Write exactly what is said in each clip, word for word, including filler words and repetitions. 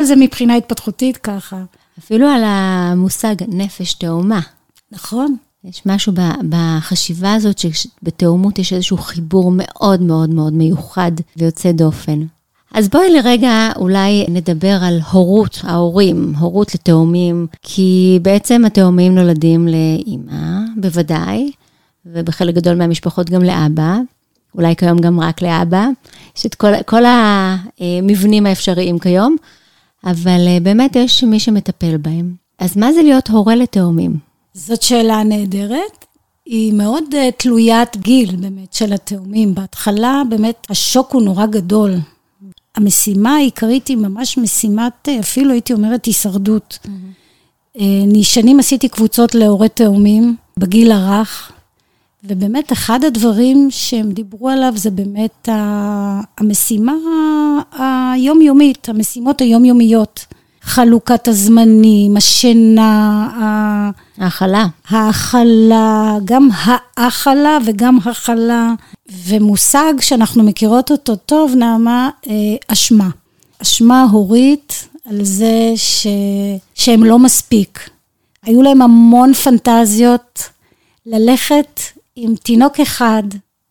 זה מבחינה התפתחותית ככה. אפילו על המושג נפש תאומה. נכון. יש משהו בחשיבה הזאת, שבתאומות יש איזשהו חיבור מאוד מאוד מאוד מיוחד ויוצא דופן. אז בואי לרגע אולי נדבר על הורות, ההורים, הורות לתאומים, כי בעצם התאומים נולדים לאמא, בוודאי, ובחלק גדול מהמשפחות גם לאבא, אולי כיום גם רק לאבא, יש את כל, כל המבנים האפשריים כיום, אבל באמת יש מי שמטפל בהם. אז מה זה להיות הורה לתאומים? זאת שאלה נהדרת, היא מאוד תלוית גיל באמת של התאומים. בהתחלה באמת השוק הוא נורא גדול. המשימה העיקרית היא ממש משימת, אפילו הייתי אומרת, הישרדות. Mm-hmm. אני שנים עשיתי קבוצות להורי תאומים בגיל הרך, ובאמת אחד הדברים שהם דיברו עליו זה באמת המשימה היומיומית, המשימות היומיומיות. חלוקת הזמנים, השינה, האכלה. האכלה, גם האכלה וגם הכלה, ומושג שאנחנו מכירות אותו טוב, נעמה, אשמה. אשמה הורית על זה ש... שהם לא מספיק. היו להם המון פנטזיות ללכת עם תינוק אחד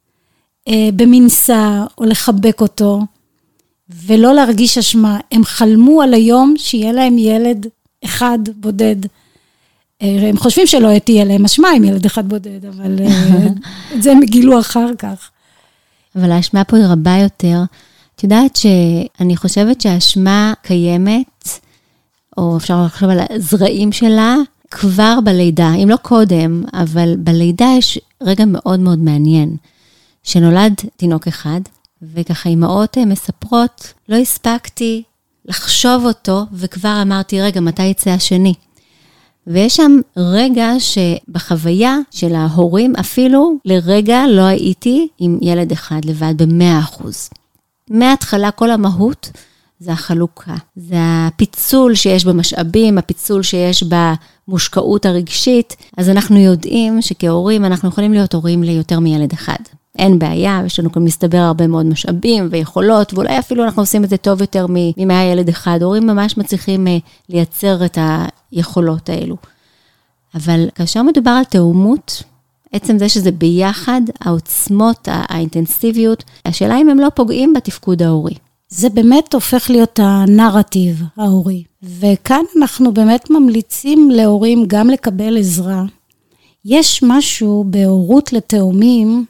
במנסה או לחבק אותו, ולא להרגיש אשמה. הם חלמו על היום שיהיה להם ילד אחד בודד. הם חושבים שלא תהיה להם אשמה עם ילד אחד בודד, אבל את זה הם גילו אחר כך. אבל האשמה פה היא רבה יותר. את יודעת שאני חושבת שהאשמה קיימת, או אפשר לחשוב על הזרעים שלה, כבר בלידה, אם לא קודם, אבל בלידה יש רגע מאוד מאוד מעניין, שנולד תינוק אחד, וככה אמאות מספרות, לא הספקתי לחשוב אותו, וכבר אמרתי, רגע, מתי יצא השני? ויש שם רגע שבחוויה של ההורים, אפילו לרגע לא הייתי עם ילד אחד לבד במאה אחוז. מההתחלה כל המהות זה החלוקה, זה הפיצול שיש במשאבים, הפיצול שיש במושקעות הרגשית, אז אנחנו יודעים שכהורים אנחנו יכולים להיות הורים ליותר מילד אחד. אין בעיה, יש לנו כאן מסתבר הרבה מאוד משאבים ויכולות, ואולי אפילו אנחנו עושים את זה טוב יותר ממאה ילד אחד. הורים ממש מצליחים לייצר את היכולות האלו. אבל כאשר מדובר על תאומות, עצם זה שזה ביחד, העוצמות, האינטנסיביות, השאלה אם הם לא פוגעים בתפקוד ההורי. זה באמת הופך להיות הנרטיב ההורי. וכאן אנחנו באמת ממליצים להורים גם לקבל עזרה. יש משהו בהורות לתאומים,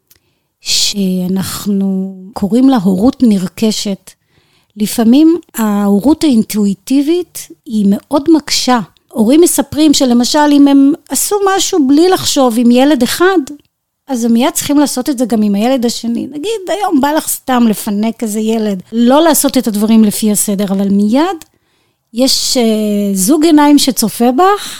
שאנחנו קוראים לה הורות נרכשת. לפעמים ההורות האינטואיטיבית היא מאוד מקשה. הורים מספרים שלמשל אם הם עשו משהו בלי לחשוב עם ילד אחד, אז הם מיד צריכים לעשות את זה גם עם הילד השני. נגיד, היום בא לך סתם לפנק איזה ילד, לא לעשות את הדברים לפי הסדר, אבל מיד יש uh, זוג עיניים שצופה בך,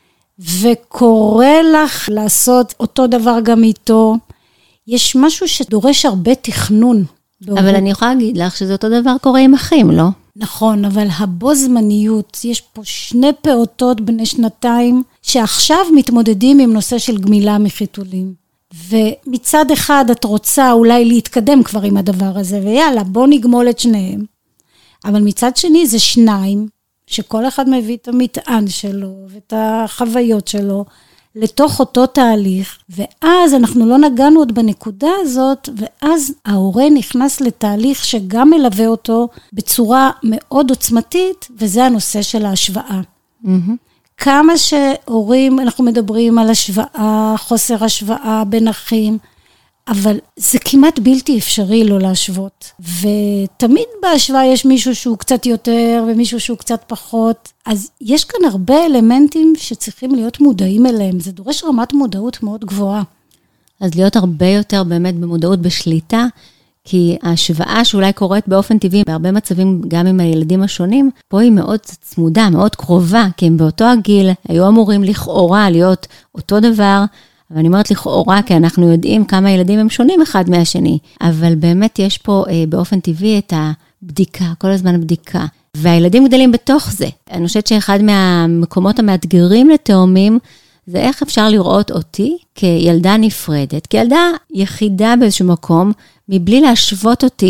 וקורא לך לעשות אותו דבר גם איתו. יש משהו שדורש הרבה תכנון. אבל אני יכולה להגיד לך שזה אותו דבר קורה עם אחים, לא? נכון, אבל הבו זמניות, יש פה שני פעוטות בני שנתיים, שעכשיו מתמודדים עם נושא של גמילה מחיתולים. ומצד אחד את רוצה אולי להתקדם כבר עם הדבר הזה, ויאללה, בוא נגמול את שניהם. אבל מצד שני זה שניים, שכל אחד מביא את המטען שלו, ואת החוויות שלו, לתוך אותו תהליך, ואז אנחנו לא נגענו עוד בנקודה הזאת, ואז ההורה נכנס לתהליך שגם מלווה אותו בצורה מאוד עוצמתית, וזה הנושא של ההשוואה. Mm-hmm. כמה שהורים, אנחנו מדברים על השוואה, חוסר השוואה בין אחים, אבל זה כמעט בלתי אפשרי לא להשוות. ותמיד בהשוואה יש מישהו שהוא קצת יותר ומישהו שהוא קצת פחות. אז יש כאן הרבה אלמנטים שצריכים להיות מודעים אליהם. זה דורש רמת מודעות מאוד גבוהה. אז להיות הרבה יותר באמת במודעות בשליטה, כי ההשוואה שאולי קורית באופן טבעי, בהרבה מצבים גם עם הילדים השונים, פה היא מאוד צמודה, מאוד קרובה, כי הם באותו הגיל היו אמורים לכאורה להיות אותו דבר, ואני אומרת לכאורה, כי אנחנו יודעים כמה ילדים הם שונים אחד מהשני, אבל באמת יש פה אה, באופן טבעי את הבדיקה, כל הזמן בדיקה, והילדים גדלים בתוך זה. אני חושבת שאחד מהמקומות המאתגרים לתאומים, זה איך אפשר לראות אותי כילדה נפרדת, כילדה יחידה באיזשהו מקום, מבלי להשוות אותי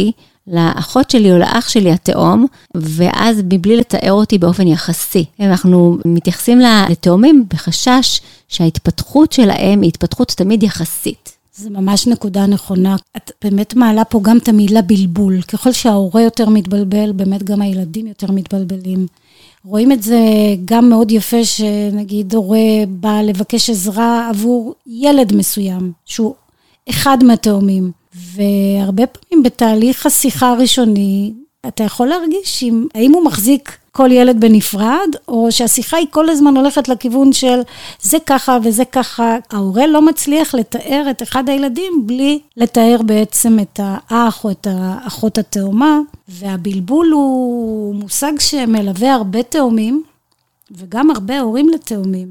לאחות שלי או לאח שלי התאום, ואז מבלי לתאר אותי באופן יחסי. אנחנו מתייחסים לתאומים בחשש שההתפתחות שלהם היא התפתחות תמיד יחסית. זה ממש נקודה נכונה. את באמת מעלה פה גם את המילה בלבול. ככל שההורה יותר מתבלבל, באמת גם הילדים יותר מתבלבלים. רואים את זה גם מאוד יפה שנגיד הורה בא לבקש עזרה עבור ילד מסוים, שהוא אחד מהתאומים. והרבה פעמים בתהליך השיחה הראשוני, אתה יכול להרגיש אם, האם הוא מחזיק כל ילד בנפרד, או שהשיחה היא כל הזמן הולכת לכיוון של זה ככה וזה ככה. ההורה לא מצליח לתאר את אחד הילדים בלי לתאר בעצם את האח או את האחות התאומה, והבלבול הוא מושג שמלווה הרבה תאומים, וגם הרבה הורים לתאומים.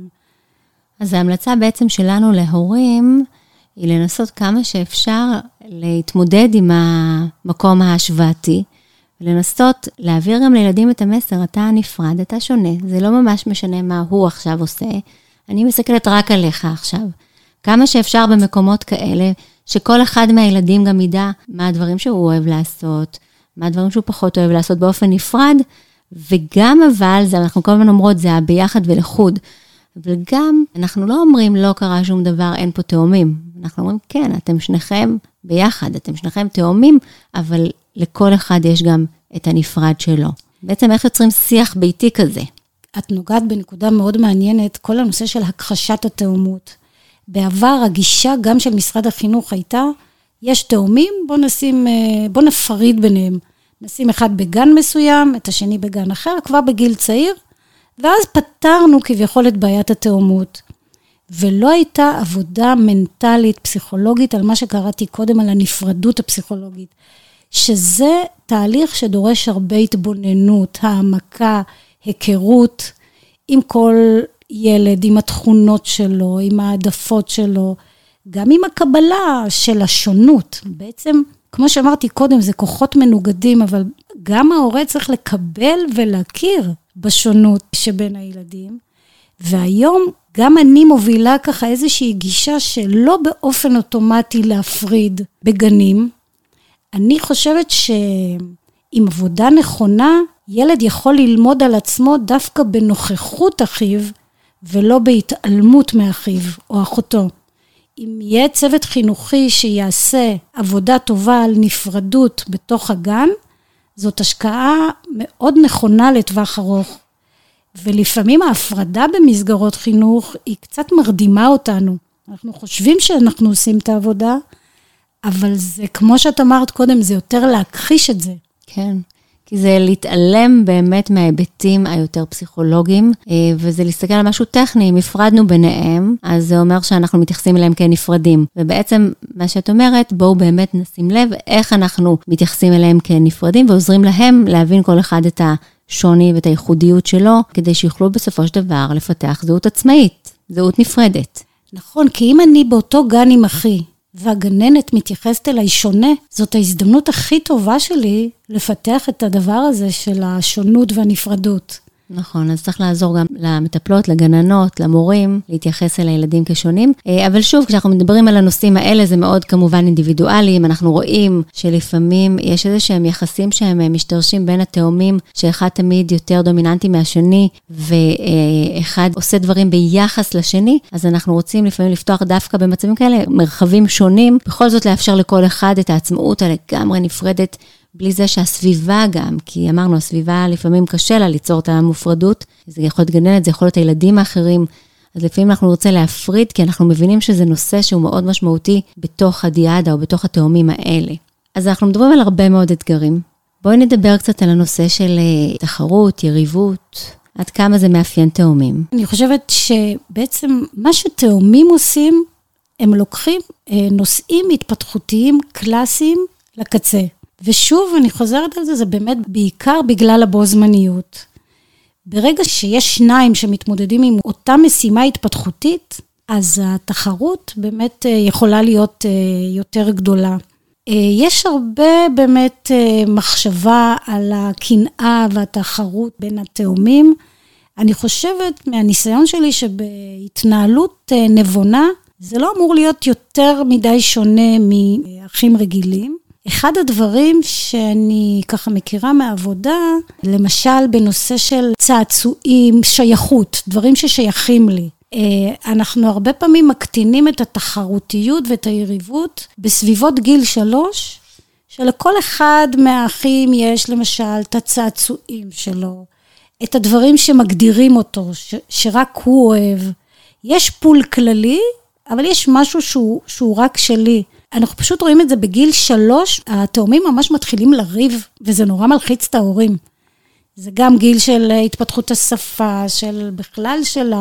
אז ההמלצה בעצם שלנו להורים, היא לנסות כמה שאפשר להתמודד עם המקום ההשוואתי, ולנסות להעביר גם לילדים את המסר, אתה נפרד, אתה שונה, זה לא ממש משנה מה הוא עכשיו עושה, אני מסתכלת רק עליך עכשיו. כמה שאפשר במקומות כאלה, שכל אחד מהילדים גם ידע מה הדברים שהוא אוהב לעשות, מה הדברים שהוא פחות אוהב לעשות באופן נפרד, וגם אבל, זה, אנחנו כל הזמן אומרות, זה הביחד ולחוד, אבל גם אנחנו לא אומרים לא קרה שום דבר, אין פה תאומים. אנחנו אומרים כן, אתם שניכם ביחד, אתם שניכם תאומים, אבל לכל אחד יש גם את הנפרד שלו. בעצם איך יוצרים שיח ביתי כזה? את נוגעת בנקודה מאוד מעניינת, כל הנושא של הכחשת התאומות. בעבר הגישה גם של משרד החינוך הייתה, יש תאומים, בוא נשים, בוא נפריד ביניהם. נשים אחד בגן מסוים, את השני בגן אחר, כבר בגיל צעיר, ואז פתרנו כביכול את בעיית התאומות. ולא הייתה עבודה מנטלית, פסיכולוגית, על מה שקראתי קודם, על הנפרדות הפסיכולוגית. שזה תהליך שדורש הרבה התבוננות, העמקה, היכרות, עם כל ילד, עם התכונות שלו, עם העדפות שלו, גם עם הקבלה של השונות. בעצם, כמו שאמרתי קודם, זה כוחות מנוגדים, אבל גם ההורה צריך לקבל ולהכיר בשונות שבין הילדים. והיום גם אני מובילה ככה איזושהי גישה שלא באופן אוטומטי להפריד בגנים. אני חושבת שעם עבודה נכונה, ילד יכול ללמוד על עצמו דווקא בנוכחות אחיו, ולא בהתעלמות מאחיו או אחותו. אם יהיה צוות חינוכי שיעשה עבודה טובה על נפרדות בתוך הגן, זאת השקעה מאוד נכונה לטווח ארוך. ולפעמים ההפרדה במסגרות חינוך היא קצת מרדימה אותנו. אנחנו חושבים שאנחנו עושים את העבודה, אבל זה, כמו שאת אמרת קודם, זה יותר להכחיש את זה. כן, כי זה להתעלם באמת מההיבטים היותר פסיכולוגיים, וזה להסתכל על משהו טכני, אם הפרדנו ביניהם, אז זה אומר שאנחנו מתייחסים אליהם כנפרדים. ובעצם מה שאת אומרת, בואו באמת נשים לב איך אנחנו מתייחסים אליהם כנפרדים, ועוזרים להם להבין כל אחד את השוני ואת הייחודיות שלו, כדי שיוכלו בסופו של דבר לפתח זהות עצמאית, זהות נפרדת. נכון, כי אם אני באותו גן עם אחי, והגננת מתייחסת אליי שונה, זאת ההזדמנות הכי טובה שלי לפתח את הדבר הזה של השונות והנפרדות. נכון, אז צריך לעזור גם למטפלות, לגננות, למורים, להתייחס אל הילדים כשונים. אבל שוב, כשאנחנו מדברים על הנושאים האלה, זה מאוד כמובן אינדיבידואליים. אנחנו רואים שלפעמים יש איזה שהם יחסים שהם משתרשים בין התאומים, שאחד תמיד יותר דומיננטי מהשני, ואחד עושה דברים ביחס לשני, אז אנחנו רוצים לפעמים לפתוח דווקא במצבים כאלה, מרחבים שונים, בכל זאת לאפשר לכל אחד את העצמאות הלגמרי נפרדת, בלי זה שהסביבה גם, כי אמרנו, הסביבה לפעמים קשה לה ליצור את המופרדות, זה יכול להיות גננת, זה יכול להיות הילדים האחרים, אז לפעמים אנחנו רוצה להפריד, כי אנחנו מבינים שזה נושא שהוא מאוד משמעותי בתוך הדיאדה או בתוך התאומים האלה. אז אנחנו מדברים על הרבה מאוד אתגרים. בואי נדבר קצת על הנושא של תחרות, יריבות, עד כמה זה מאפיין תאומים. אני חושבת שבעצם מה שתאומים עושים, הם לוקחים נושאים התפתחותיים קלאסיים לקצה. ושוב, אני חוזרת על זה, זה באמת בעיקר בגלל הבו זמניות. ברגע שיש שניים שמתמודדים עם אותה משימה התפתחותית, אז התחרות באמת יכולה להיות יותר גדולה. יש הרבה באמת מחשבה על הקנאה והתחרות בין התאומים. אני חושבת מהניסיון שלי שבהתנהלות נבונה, זה לא אמור להיות יותר מדי שונה מאחים רגילים. אחד הדברים שאני ככה מכירה מהעבודה, למשל בנושא של צעצועים, שייכות, דברים ששייכים לי. אנחנו הרבה פעמים מקטינים את התחרותיות ואת היריבות בסביבות גיל שלוש, שלכל אחד מהאחים יש למשל את הצעצועים שלו, את הדברים שמגדירים אותו, ש, שרק הוא אוהב. יש פול כללי, אבל יש משהו שהוא, שהוא רק שלי. אנחנו פשוט רואים את זה בגיל שלוש, התאומים ממש מתחילים לריב, וזה נורא מלחיץ את ההורים. זה גם גיל של התפתחות השפה, של בכלל של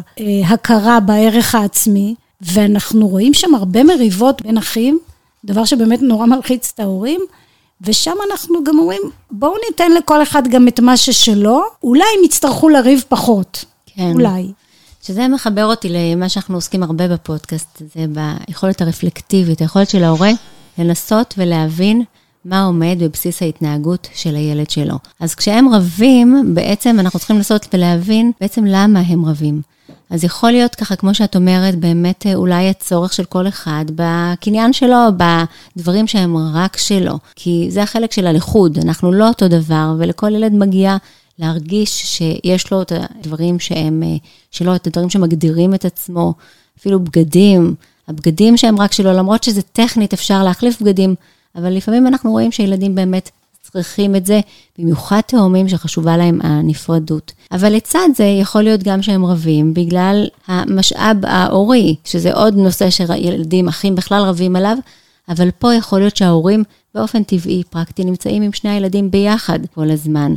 ההכרה בערך העצמי, ואנחנו רואים שם הרבה מריבות בין אחים, דבר שבאמת נורא מלחיץ את ההורים, ושם אנחנו גם אומרים, בואו ניתן לכל אחד גם את מה ששלו, אולי הם יצטרכו לריב פחות, כן. אולי. שזה מחבר אותי למה שאנחנו עוסקים הרבה בפודקאסט, זה ביכולת הרפלקטיבית, היכולת של ההורה לנסות ולהבין מה עומד בבסיס ההתנהגות של הילד שלו. אז כשהם רבים, בעצם אנחנו צריכים לנסות ולהבין בעצם למה הם רבים. אז יכול להיות ככה, כמו שאת אומרת, באמת אולי הצורך של כל אחד בקניין שלו, בדברים שהם רק שלו. כי זה החלק של הלכוד, אנחנו לא אותו דבר, ולכל ילד מגיע להרגיש שיש לו את הדברים שהם, שלו, את הדברים שמגדירים את עצמו, אפילו בגדים, הבגדים שהם רק שלו, למרות שזה טכנית אפשר להחליף בגדים, אבל לפעמים אנחנו רואים שילדים באמת צריכים את זה, במיוחד תאומים שחשובה להם הנפרדות. אבל לצד זה יכול להיות גם שהם רבים, בגלל המשאב ההורי, שזה עוד נושא שילדים, אחים בכלל רבים עליו, אבל פה יכול להיות שההורים באופן טבעי, פרקטי, נמצאים עם שני הילדים ביחד כל הזמן.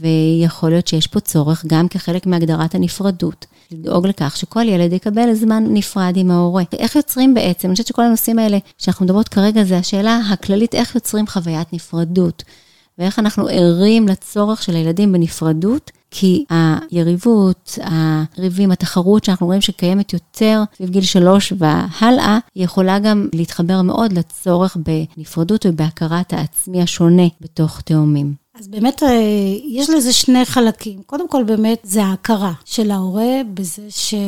ויכול להיות שיש פה צורך גם כחלק מהגדרת הנפרדות, לדאוג לכך שכל ילד יקבל זמן נפרד עם ההורה. איך יוצרים בעצם? אני חושבת שכל הנושאים האלה שאנחנו מדברות כרגע, זה השאלה הכללית, איך יוצרים חוויית נפרדות, ואיך אנחנו ערים לצורך של הילדים בנפרדות, כי היריבות, הריבים, התחרות שאנחנו רואים שקיימת יותר סביב גיל שלוש והלאה, היא יכולה גם להתחבר מאוד לצורך בנפרדות ובהכרת העצמי השונה בתוך תאומים. אז באמת יש לזה שני חלקים. קודם כל באמת זה ההכרה של ההורה בזה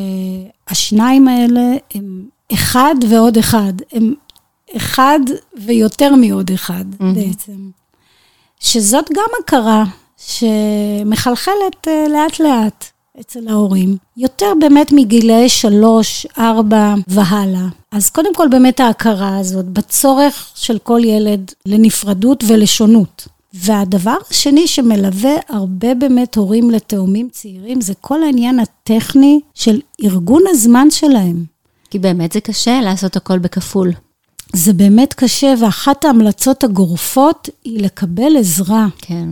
שהשניים האלה הם אחד ועוד אחד. הם אחד ויותר מעוד אחד mm-hmm. בעצם. שזאת גם הכרה שמחלחלת לאט לאט אצל ההורים. יותר באמת מגילי שלוש, ארבע והלאה. אז קודם כל באמת ההכרה הזאת בצורך של כל ילד לנפרדות ולשונות. והדבר השני שמלווה הרבה באמת הורים לתאומים צעירים, זה כל העניין הטכני של ארגון הזמן שלהם. כי באמת זה קשה לעשות הכל בכפול. זה באמת קשה, ואחת ההמלצות הגורפות היא לקבל עזרה. כן.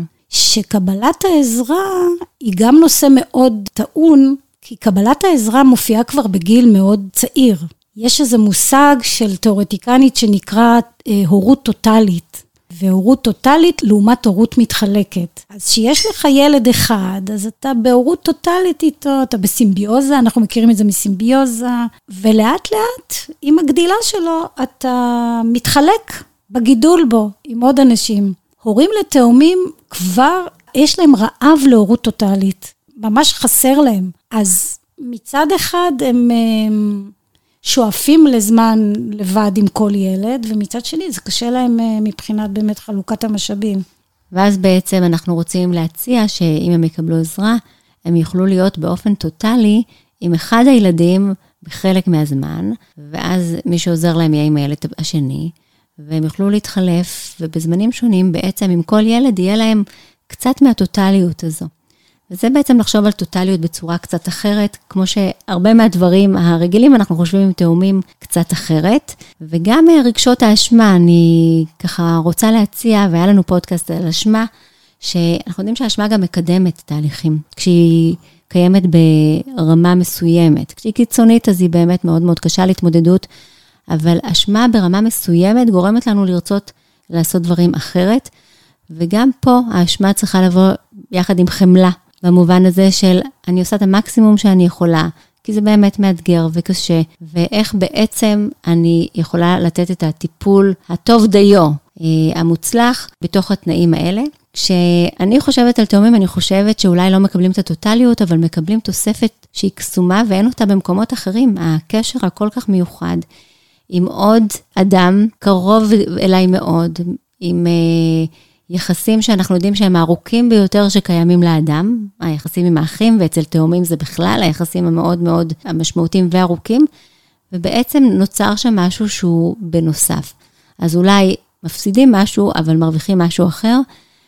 שקבלת העזרה היא גם נושא מאוד טעון, כי קבלת העזרה מופיעה כבר בגיל מאוד צעיר. יש איזה מושג של תיאורטיקנית שנקרא אה, הורות טוטלית. והורות טוטלית לעומת הורות מתחלקת. אז שיש לך ילד אחד, אז אתה בהורות טוטלית איתו, אתה בסימביוזה, אנחנו מכירים את זה מסימביוזה, ולאט לאט, עם הגדילה שלו, אתה מתחלק בגידול בו, עם עוד אנשים. הורים לתאומים כבר, יש להם רעב להורות טוטלית, ממש חסר להם. אז מצד אחד הם... הם שואפים לזמן לבד עם כל ילד, ומצד שני זה קשה להם מבחינת באמת חלוקת המשאבים. ואז בעצם אנחנו רוצים להציע שאם הם יקבלו עזרה, הם יוכלו להיות באופן טוטלי עם אחד הילדים בחלק מהזמן, ואז מי שעוזר להם יהיה עם הילד השני, והם יוכלו להתחלף, ובזמנים שונים בעצם עם כל ילד יהיה להם קצת מהטוטליות הזו. וזה בעצם לחשוב על טוטליות בצורה קצת אחרת, כמו שהרבה מהדברים הרגילים אנחנו חושבים עם תאומים קצת אחרת, וגם רגשות האשמה, אני ככה רוצה להציע, והיה לנו פודקאסט על אשמה, שאנחנו יודעים שהאשמה גם מקדמת תהליכים, כשהיא קיימת ברמה מסוימת, כשהיא קיצונית אז היא באמת מאוד מאוד קשה להתמודדות, אבל אשמה ברמה מסוימת גורמת לנו לרצות לעשות דברים אחרת, וגם פה האשמה צריכה לבוא יחד עם חמלה, במובן הזה של אני עושה את המקסימום שאני יכולה, כי זה באמת מאתגר וקשה, ואיך בעצם אני יכולה לתת את הטיפול הטוב דיו, המוצלח, בתוך התנאים האלה. כשאני חושבת על תאומים, אני חושבת שאולי לא מקבלים את הטוטליות, אבל מקבלים תוספת שהיא קסומה, ואין אותה במקומות אחרים. הקשר הכל כך מיוחד, עם עוד אדם קרוב אליי מאוד, עם יחסים שאנחנו יודעים שהם הארוכים ביותר שקיימים לאדם, היחסים עם האחים, ואצל תאומים זה בכלל, היחסים המאוד מאוד המשמעותיים וארוכים, ובעצם נוצר שם משהו שהוא בנוסף. אז אולי מפסידים משהו, אבל מרוויחים משהו אחר,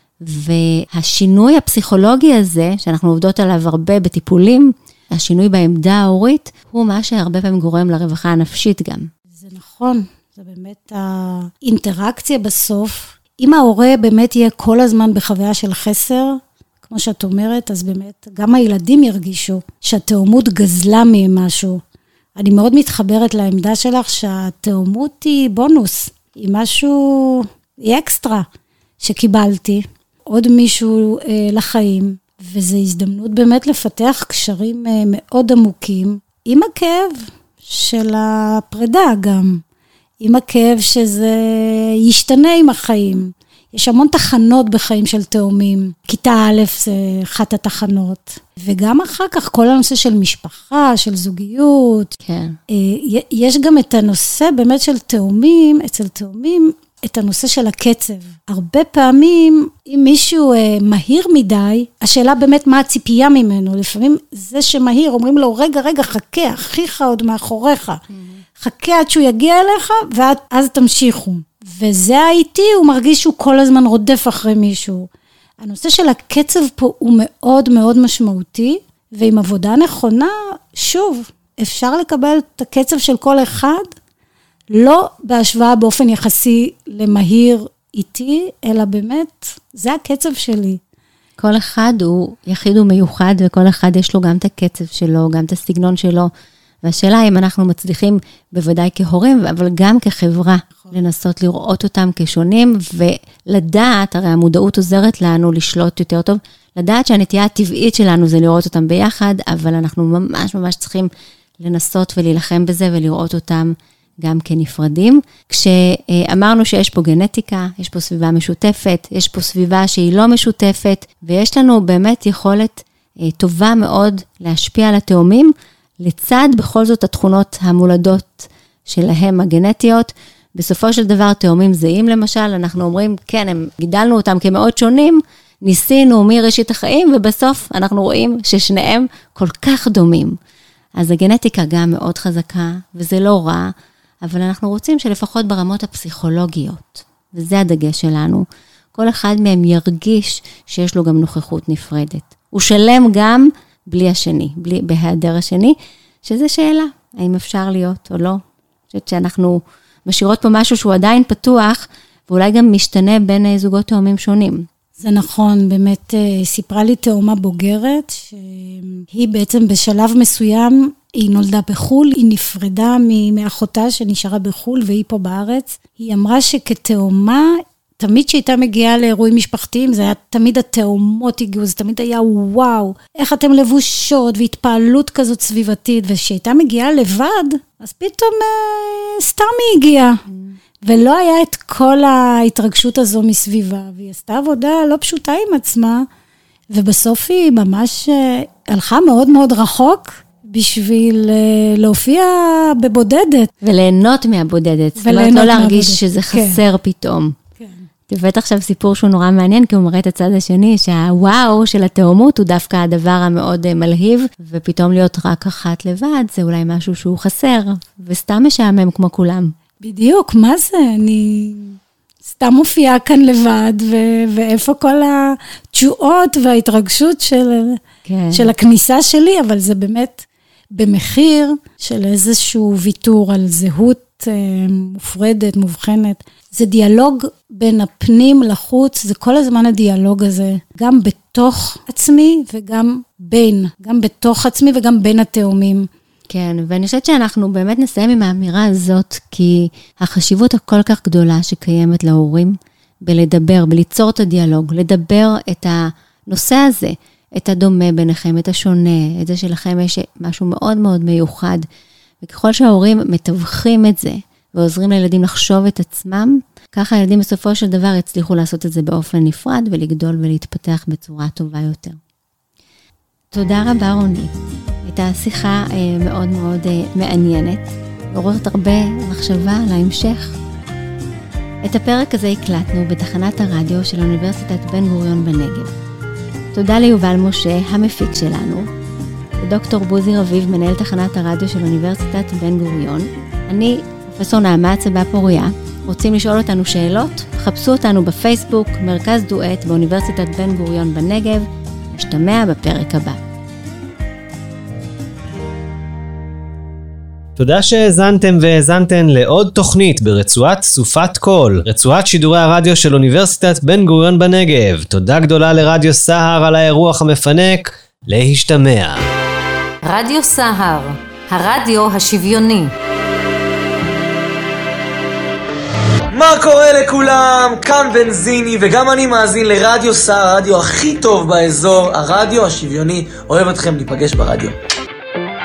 והשינוי הפסיכולוגי הזה, שאנחנו עובדות עליו הרבה בטיפולים, השינוי בעמדה ההורית, הוא מה שהרבה פעמים גורם לרווחה הנפשית גם. זה נכון, זה באמת האינטראקציה בסוף. אם ההורה באמת יהיה כל הזמן בחוויה של חסר, כמו שאת אומרת, אז באמת גם הילדים ירגישו שהתאומות גזלה מהם משהו. אני מאוד מתחברת לעמדה שלך שהתאומות היא בונוס, היא משהו, היא אקסטרה שקיבלתי, עוד מישהו אה, לחיים, וזו הזדמנות באמת לפתח קשרים אה, מאוד עמוקים, עם הכאב של הפרידה גם, עם הכאב שזה ישתנה עם החיים. יש המון תחנות בחיים של תאומים. כיתה א' זה אחת התחנות. וגם אחר כך כל הנושא של משפחה, של זוגיות. כן. יש גם את הנושא באמת של תאומים, אצל תאומים, את הנושא של הקצב. הרבה פעמים, אם מישהו מהיר מדי, השאלה באמת מה הציפייה ממנו. לפעמים זה שמהיר, אומרים לו, רגע, רגע, חכה, אחיך עוד מאחוריך. Mm-hmm. חכה עד שהוא יגיע אליך, ואז תמשיכו. וזה האיתי, הוא מרגיש שהוא כל הזמן רודף אחרי מישהו. הנושא של הקצב פה הוא מאוד מאוד משמעותי, ועם עבודה נכונה, שוב, אפשר לקבל את הקצב של כל אחד, לא בהשוואה באופן יחסי למהיר איתי, אלא באמת, זה הקצב שלי. כל אחד הוא יחיד ומיוחד, וכל אחד יש לו גם את הקצב שלו, גם את הסגנון שלו, והשאלה אם אנחנו מצליחים בוודאי כהורים, אבל גם כחברה, לנסות לראות אותם כשונים, ולדעת, הרי המודעות עוזרת לנו לשלוט יותר טוב, לדעת שהנטייה הטבעית שלנו זה לראות אותם ביחד, אבל אנחנו ממש ממש צריכים לנסות ולהילחם בזה, ולראות אותם גם כנפרדים. כשאמרנו שיש פה גנטיקה, יש פה סביבה משותפת, יש פה סביבה שהיא לא משותפת, ויש לנו באמת יכולת טובה מאוד להשפיע על התאומים, לצד בכל זאת התכונות המולדות שלהם הגנטיות. בסופו של דבר תאומים זהים למשל, אנחנו אומרים, כן, הם גידלנו אותם כמאוד שונים, ניסינו מראשית החיים, ובסוף אנחנו רואים ששניהם כל כך דומים. אז הגנטיקה גם מאוד חזקה, וזה לא רע, אבל אנחנו רוצים שלפחות ברמות הפסיכולוגיות, וזה הדגש שלנו, כל אחד מהם ירגיש שיש לו גם נוכחות נפרדת. הוא שלם גם בלי השני, בלי, בהיעדר השני, שזה שאלה, האם אפשר להיות או לא. אני חושבת שאנחנו משאירות פה משהו שהוא עדיין פתוח, ואולי גם משתנה בין זוגות תאומים שונים. זה נכון, באמת סיפרה לי תאומה בוגרת, שהיא בעצם בשלב מסוים, היא נולדה בחול, היא נפרדה מאחותה שנשארה בחול, והיא פה בארץ. היא אמרה שכתאומה, תמיד שהייתה מגיעה לאירועים משפחתיים, זה היה תמיד התאומות הגיעו, זה תמיד היה וואו, איך אתם לבושות, והתפעלות כזאת סביבתית, ושהייתה מגיעה לבד, אז פתאום אה, סתם היא הגיעה. Mm. ולא היה את כל ההתרגשות הזו מסביבה, והיא עשתה עבודה לא פשוטה עם עצמה, ובסוף היא ממש אה, הלכה מאוד מאוד רחוק, בשביל אה, להופיע בבודדת. וליהנות מהבודדת, זאת אומרת לא להרגיש שזה חסר פתאום. הבאת עכשיו סיפור שהוא נורא מעניין, כי הוא מראה את הצד השני, שהוואו של התאומות הוא דווקא הדבר המאוד מלהיב, ופתאום להיות רק אחת לבד, זה אולי משהו שהוא חסר, וסתם משעמם כמו כולם. בדיוק, מה זה? אני סתם מופיעה כאן לבד, ו- ואיפה כל התשואות וההתרגשות של, כן. של הכניסה שלי, אבל זה באמת במחיר של איזשהו ויתור על זהות מופרדת, מובחנת. זה דיאלוג בין הפנים לחוץ, זה כל הזמן הדיאלוג הזה, גם בתוך עצמי וגם בין, גם בתוך עצמי וגם בין התאומים. כן, ואני חושבת שאנחנו באמת נסיים עם האמירה הזאת, כי החשיבות הכל כך גדולה שקיימת להורים, בלדבר, בליצור את הדיאלוג, לדבר את הנושא הזה, את הדומה ביניכם, את השונה, את זה שלכם יש משהו מאוד מאוד מיוחד, וככל שההורים מתווכים את זה, ועוזרים לילדים לחשוב את עצמם, ככה הילדים בסופו של דבר יצליחו לעשות את זה באופן נפרד, ולגדול ולהתפתח בצורה טובה יותר. תודה רבה רוני. הייתה שיחה מאוד מאוד מעניינת, ועוררת הרבה מחשבה להמשך. את הפרק הזה הקלטנו בתחנת הרדיו של אוניברסיטת בן גוריון בנגב. תודה ליובל משה, המפיק שלנו, לדוקטור בוזי רביב, מנהל תחנת הרדיו של אוניברסיטת בן גוריון. אני, פרופסור נעמה צבא פוריה. רוצים לשאול אותנו שאלות? חפשו אותנו בפייסבוק, מרכז דואט באוניברסיטת בן גוריון בנגב. נשתמע בפרק הבא. תודה שהאזנתם והאזנתן לעוד תוכנית ברצועת סופת קול, רצועת שידורי הרדיו של אוניברסיטת בן גוריון בנגב. תודה גדולה לרדיו סהר על האירוח המפנק. להשתמע. רדיו סהר, הרדיו השוויוני. מה קורה לכולם? כאן בנזיני, וגם אני מאזין לרדיו סהר, הרדיו הכי טוב באזור, הרדיו השוויוני. אוהב אתכם, ניפגש ברדיו.